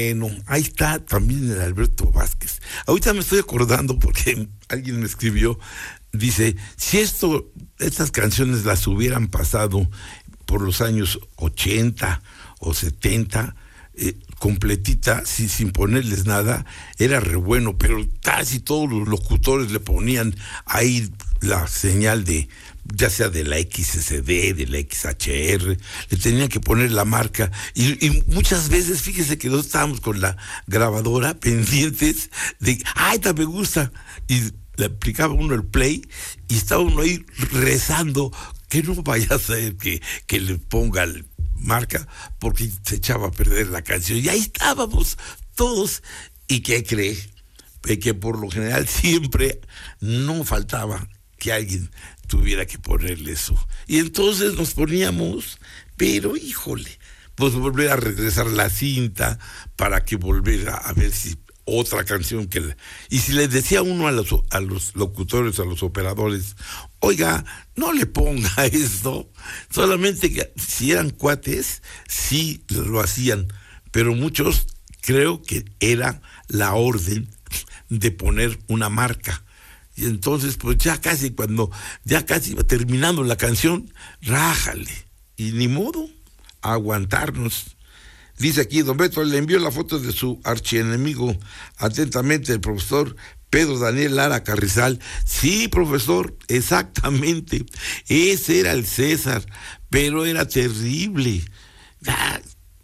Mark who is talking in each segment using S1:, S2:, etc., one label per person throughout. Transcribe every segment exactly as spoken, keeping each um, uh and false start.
S1: Bueno, ahí está también el Alberto Vázquez. Ahorita me estoy acordando porque alguien me escribió, dice, si esto, estas canciones las hubieran pasado por los años ochenta o setenta, eh, completita, sí, sin ponerles nada, era re bueno, pero casi todos los locutores le ponían ahí la señal de, ya sea de la X S D, de la X H R, le tenían que poner la marca, y, y muchas veces, fíjese que nosotros estábamos con la grabadora pendientes de, ¡ay, esta me gusta! Y le aplicaba uno el play, y estaba uno ahí rezando, que no vaya a ser que, que le ponga el marca, porque se echaba a perder la canción, y ahí estábamos todos, y ¿qué cree? Que por lo general siempre no faltaba que alguien tuviera que ponerle eso. Y entonces nos poníamos, pero híjole, pues volver a regresar la cinta para que volviera a ver si otra canción que... La, y si les decía uno a los, a los locutores, a los operadores, oiga, no le ponga esto, solamente que si eran cuates, sí lo hacían, pero muchos creo que era la orden de poner una marca. Y entonces, pues ya casi cuando, ya casi iba terminando la canción, rájale. Y ni modo, a aguantarnos. Dice aquí, don Beto, le envió la foto de su archienemigo, atentamente el profesor Pedro Daniel Lara Carrizal. Sí, profesor, exactamente. Ese era el César, pero era terrible. Ah,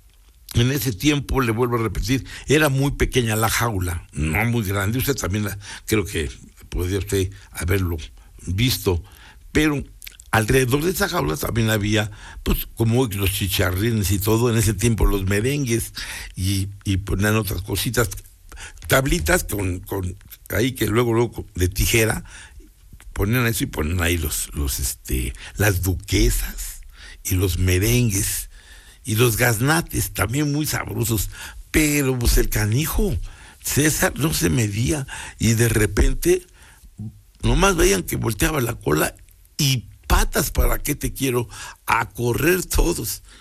S1: en ese tiempo, le vuelvo a repetir, era muy pequeña la jaula, no muy grande. Usted también la, creo que podría usted haberlo visto, pero alrededor de esa jaula también había, pues, como hoy los chicharrines y todo, en ese tiempo los merengues, y, y ponían otras cositas, tablitas con, con ahí que luego, luego de tijera, ponían eso y ponían ahí los, los, este, las duquesas y los merengues y los gaznates, también muy sabrosos, pero pues el canijo César no se medía, y de repente nomás veían que volteaba la cola y patas, ¿para qué te quiero? A correr todos.